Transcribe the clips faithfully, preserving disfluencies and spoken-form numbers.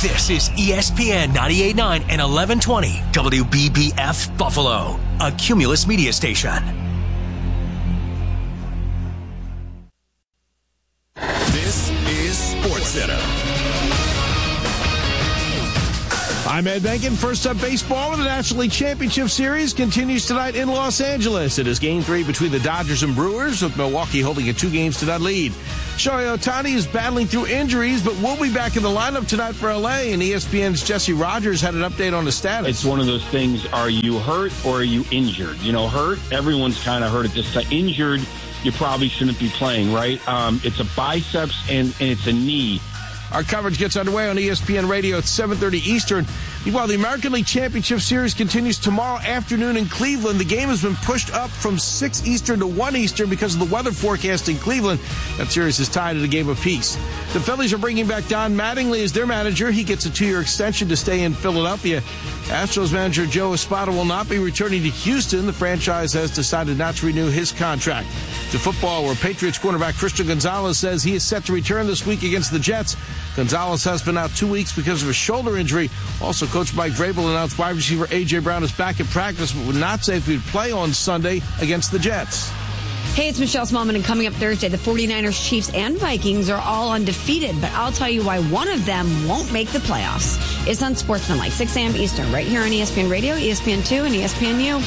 This is E S P N ninety-eight point nine and eleven twenty W B B F Buffalo, a Cumulus media station. This is SportsCenter. I'm Ed Benkin. First up, baseball in the National League Championship Series continues tonight in Los Angeles. It is game three between the Dodgers and Brewers, with Milwaukee holding a two games to none lead. Shohei Ohtani is battling through injuries, but will be back in the lineup tonight for L A, and E S P N's Jesse Rogers had an update on the status. It's one of those things, are you hurt or are you injured? You know, hurt, everyone's kind of hurt at this time. Injured, you probably shouldn't be playing, right? Um, it's a biceps and, and it's a knee. Our coverage gets underway on E S P N Radio at seven thirty Eastern. Meanwhile, the American League Championship Series continues tomorrow afternoon in Cleveland. The game has been pushed up from six Eastern to one Eastern because of the weather forecast in Cleveland. That series is tied at a game apiece. The Phillies are bringing back Don Mattingly as their manager. He gets a two-year extension to stay in Philadelphia. Astros manager Joe Espada will not be returning to Houston. The franchise has decided not to renew his contract. To football, where Patriots cornerback Christian Gonzalez says he is set to return this week against the Jets. Gonzalez has been out two weeks because of a shoulder injury. Also, Coach Mike Vrabel announced wide receiver A J. Brown is back at practice, but would not say if he would play on Sunday against the Jets. Hey, it's Michelle Smallman, and coming up Thursday, the 49ers, Chiefs, and Vikings are all undefeated, but I'll tell you why one of them won't make the playoffs. It's on Sportsmanlike, six a.m. Eastern, right here on E S P N Radio, E S P N two, and E S P N U.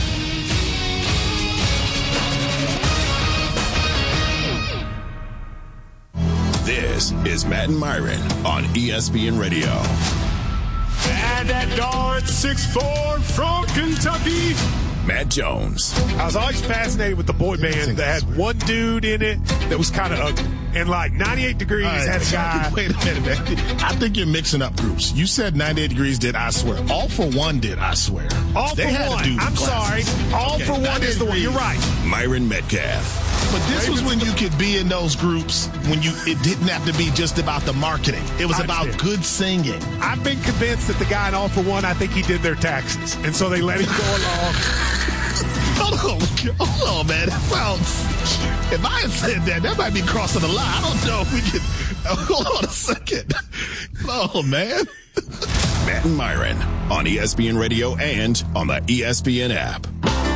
This is Matt and Myron on E S P N Radio. And at guard, six foot four from Kentucky, Matt Jones. I was always fascinated with the boy band that had one dude in it that was kind of ugly. And like ninety-eight degrees right, had a guy. Wait a minute, man. I think you're mixing up groups. You said ninety-eight degrees did I Swear. All for One did I Swear. All they for had One. To do I'm classes. sorry. All okay, for One is the one. You're right. Myron Metcalf. But this was when you could be in those groups when you it didn't have to be just about the marketing. It was about good singing. I've been convinced that the guy in All for One, I think he did their taxes. And so they let him go along. Hold on. Hold on, man. That sounds, if I had said that, that might be crossing the line. I don't know if we can. Hold on a second. Oh, man. Matt and Myron on E S P N Radio and on the E S P N app.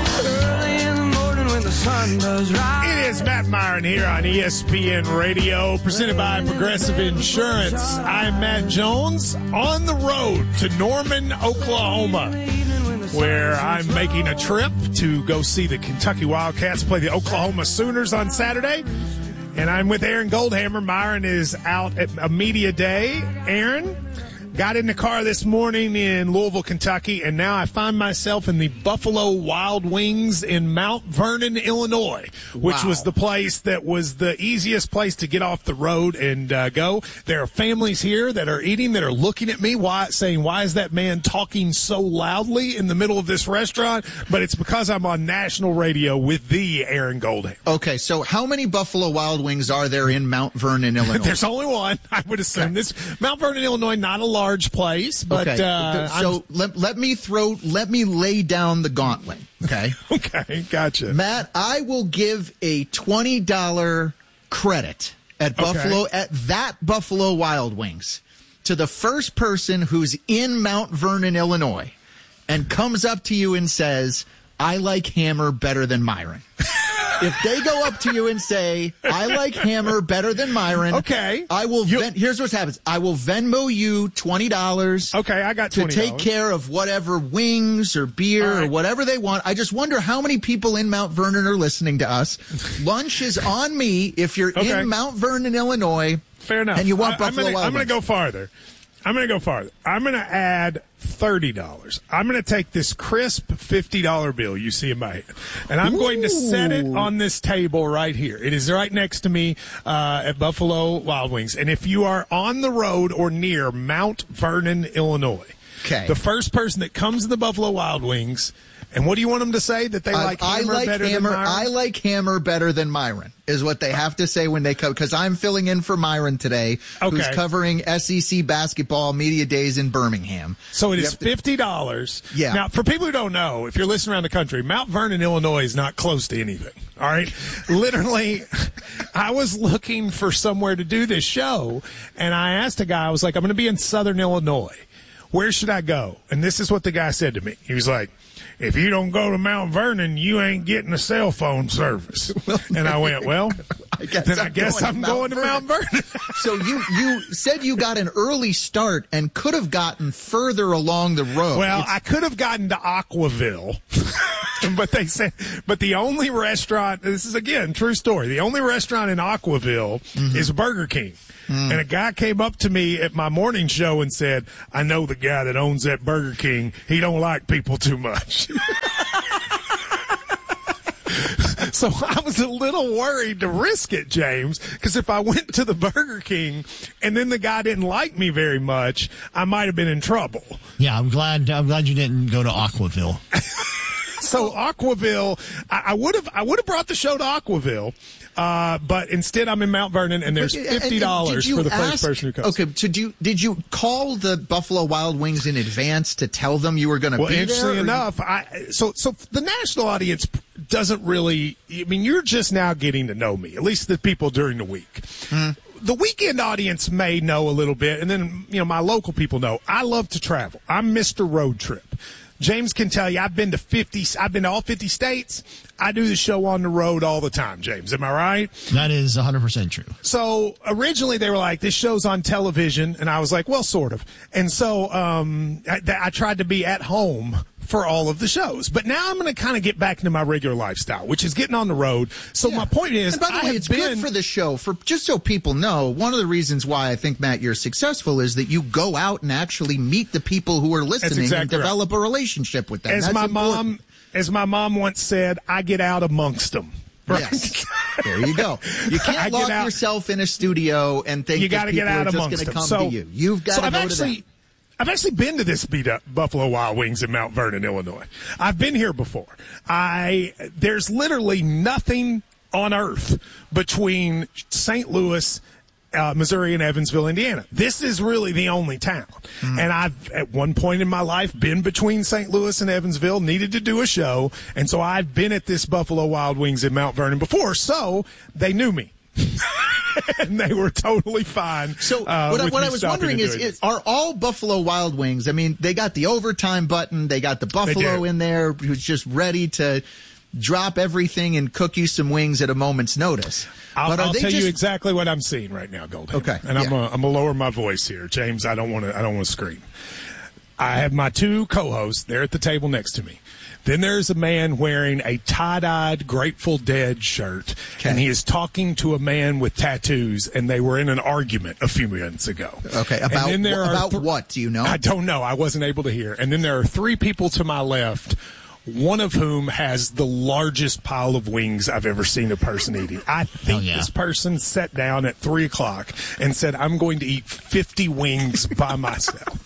It is Matt Myron here on E S P N Radio, presented by Progressive Insurance. I'm Matt Jones on the road to Norman, Oklahoma, where I'm making a trip to go see the Kentucky Wildcats play the Oklahoma Sooners on Saturday. And I'm with Aaron Goldhammer. Myron is out at a media day. Aaron got in the car this morning in Louisville, Kentucky, and now I find myself in the Buffalo Wild Wings in Mount Vernon, Illinois, which wow. was the place that was the easiest place to get off the road and uh, go. There are families here that are eating, that are looking at me, why, saying, why is that man talking so loudly in the middle of this restaurant? But it's because I'm on national radio with the Aaron Goldhammer. Okay, so how many Buffalo Wild Wings are there in Mount Vernon, Illinois? There's only one, I would assume. Okay. This Mount Vernon, Illinois, not a large place, but okay. uh, so let, let me throw let me lay down the gauntlet. Okay. Okay, gotcha. Matt, I will give a twenty dollar credit at okay. Buffalo at that Buffalo Wild Wings to the first person who's in Mount Vernon, Illinois, and comes up to you and says, "I like Hammer better than Myron." If they go up to you and say, "I like Hammer better than Myron," okay, I will. Ven- here's what happens: I will Venmo you twenty dollars. Okay, I got to twenty dollars. take care of whatever wings or beer right. or whatever they want. I just wonder how many people in Mount Vernon are listening to us. Lunch is on me if you're okay. in Mount Vernon, Illinois. Fair enough. And you want I, Buffalo I'm gonna, Wild I'm going to go farther. I'm going to go farther. I'm going to add thirty dollars. I'm going to take this crisp fifty dollar bill you see in my hand, and I'm Ooh. going to set it on this table right here. It is right next to me uh, at Buffalo Wild Wings. And if you are on the road or near Mount Vernon, Illinois, okay. the first person that comes to the Buffalo Wild Wings And what do you want them to say? That they uh, like Hammer I like better Hammer, than Myron? I like Hammer better than Myron, is what they have to say when they come. Because I'm filling in for Myron today, okay. who's covering S E C basketball media days in Birmingham. So it you is fifty dollars. To, yeah. Now, for people who don't know, if you're listening around the country, Mount Vernon, Illinois is not close to anything. All right? Literally, I was looking for somewhere to do this show, and I asked a guy, I was like, I'm going to be in Southern Illinois. Where should I go? And this is what the guy said to me. He was like, if you don't go to Mount Vernon, you ain't getting a cell phone service. And I went, well, I guess then I'm I guess going I'm to going to Mount Vernon. So you, you said you got an early start and could have gotten further along the road. Well, It's- I could have gotten to Aquaville. But they said, but the only restaurant, this is again, true story. The only restaurant in Aquaville mm-hmm. is Burger King. Mm. And a guy came up to me at my morning show and said, I know the guy that owns that Burger King. He don't like people too much. So I was a little worried to risk it, James, because if I went to the Burger King and then the guy didn't like me very much, I might have been in trouble. Yeah, I'm glad. I'm glad you didn't go to Aquaville. So Aquaville, I, I would have, I would have brought the show to Aquaville, uh, but instead I'm in Mount Vernon, and there's fifty dollars for the ask, first person who comes. Okay, so did you did you call the Buffalo Wild Wings in advance to tell them you were going to well, be there? Well, interestingly enough, I so so the national audience doesn't really. I mean, you're just now getting to know me, at least the people during the week. Hmm. The weekend audience may know a little bit, and then you know my local people know. I love to travel. I'm Mister Road Trip. James can tell you I've been to fifty. I've been to all fifty states. I do the show on the road all the time, James. Am I right? That is one hundred percent true. So originally they were like, this show's on television. And I was like, well, sort of. And so um, I, I tried to be at home for all of the shows. But now I'm going to kind of get back into my regular lifestyle, which is getting on the road. So yeah. My point is, and by the I way, have it's been, good for the show. For just so people know, one of the reasons why I think, Matt, you're successful is that you go out and actually meet the people who are listening exactly and develop right. a relationship with them. As That's my important. mom, as my mom once said, I get out amongst them. Right? Yes. There you go. You can't lock yourself in a studio and think you that people get out are just going to come so, to you. You've got so to I've go actually, to them. I've actually been to this beat up Buffalo Wild Wings in Mount Vernon, Illinois. I've been here before. I there's literally nothing on earth between Saint Louis, uh, Missouri, and Evansville, Indiana. This is really the only town. Mm. And I've, at one point in my life, been between Saint Louis and Evansville, needed to do a show. And so I've been at this Buffalo Wild Wings in Mount Vernon before. So they knew me. And they were totally fine. So uh, what, I, what I was stopping wondering is, is, are all Buffalo Wild Wings, I mean, they got the overtime button, they got the Buffalo in there who's just ready to drop everything and cook you some wings at a moment's notice. I'll, but are I'll they tell just... you exactly what I'm seeing right now, Goldhammer. Okay. And I'm yeah. gonna, I'm gonna lower my voice here, James. I don't want to. I don't want to scream. I have my two co-hosts there at the table next to me. Then there's a man wearing a tie-dyed Grateful Dead shirt, okay. and he is talking to a man with tattoos, and they were in an argument a few minutes ago. Okay, about, and then there wh- about th- what, do you know? I don't know. I wasn't able to hear. And then there are three people to my left, one of whom has the largest pile of wings I've ever seen a person eating. I think yeah. this person sat down at three o'clock and said, I'm going to eat fifty wings by myself.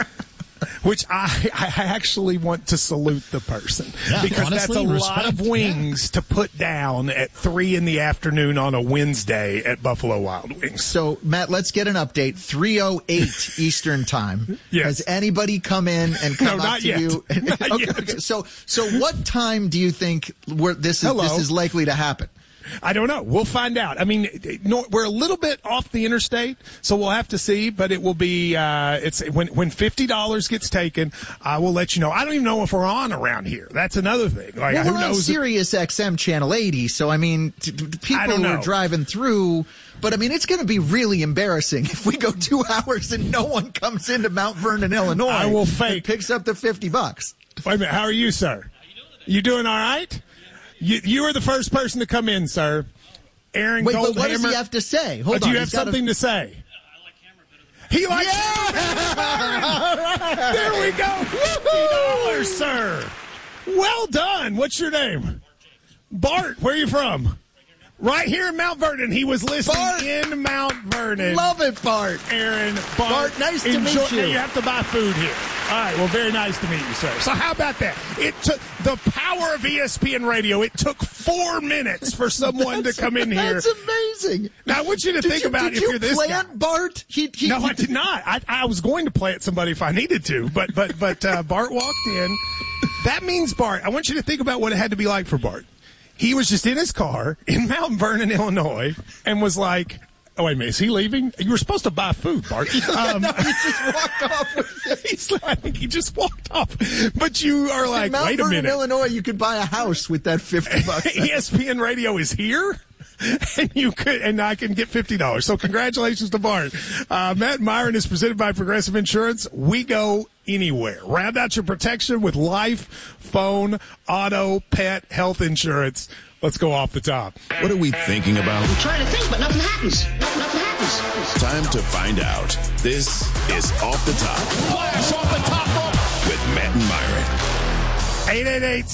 Which I, I actually want to salute the person yeah, because honestly, that's a respect. lot of wings yeah. to put down at three in the afternoon on a Wednesday at Buffalo Wild Wings. So, Matt, let's get an update. three oh eight Eastern Time. Yes. Has anybody come in and come no, up not to yet. you? Not okay, yet. okay. So, so what time do you think we're, this is Hello. this is likely to happen? I don't know. We'll find out. I mean, we're a little bit off the interstate, so we'll have to see. But it will be. Uh, it's when when fifty dollars gets taken, I will let you know. I don't even know if we're on around here. That's another thing. Like, well, who we're on knows? Sirius X M channel eighty. So I mean, t- t- people who are driving through. But I mean, it's going to be really embarrassing if we go two hours and no one comes into Mount Vernon, Illinois. I will fake. And picks up the fifty bucks. Wait a minute. How are you, sir? How you doing today? You doing all right? You you are the first person to come in, sir. Aaron Wait, Goldhammer. but what does he have to say? Hold uh, do on. you have something a... to say? Yeah, I like Hammer better than He likes yeah! Hammer. There we go. fifty dollars, sir. Well done. What's your name? Bart James. Bart, where are you from? Right Right here in Mount Vernon. He was listening Bart. in Mount Vernon. Love it, Bart. Aaron, Bart. Bart, nice to enjoy, meet you. You have to buy food here. All right, well, very nice to meet you, sir. So how about that? It took the power of E S P N Radio. It took four minutes for someone to come in here. That's amazing. Now, I want you to Did think you, about did if you you're this play guy. it, Bart? He, he, No, he I did not. I, I was going to play it somebody if I needed to, but but but uh, Bart walked in. That means, Bart, I want you to think about what it had to be like for Bart. He was just in his car in Mount Vernon, Illinois, and was like, oh, wait a minute, is he leaving? You were supposed to buy food, Bart. Um, no, he just walked off with it. he's, I think he just walked off. But you are like, in Mount wait a Vernon, minute. Illinois, you could buy a house with that fifty bucks. E S P N Radio is here? And you could, and I can get fifty dollars. So congratulations to Bart. Uh, Matt Myron is presented by Progressive Insurance. We go anywhere. Round out your protection with life, phone, auto, pet, health insurance. Let's go off the top. What are we thinking about? I'm trying to think, but nothing happens. Nothing happens. Time to find out. This is Off the Top Flash off the top rope with Matt and Myron. eight eight eight,